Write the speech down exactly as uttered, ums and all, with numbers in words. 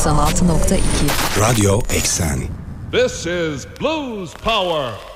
doksan altı nokta iki. Radyo Eksen. This is Blues Power.